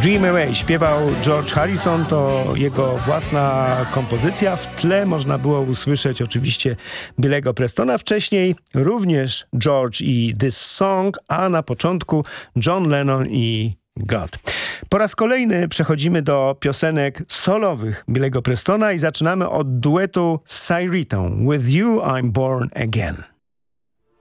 Dream Away śpiewał George Harrison, to jego własna kompozycja. W tle można było usłyszeć oczywiście Billego Prestona, wcześniej również George i This Song, a na początku John Lennon i God. Po raz kolejny przechodzimy do piosenek solowych Billego Prestona i zaczynamy od duetu z Syreetą. With You I'm Born Again.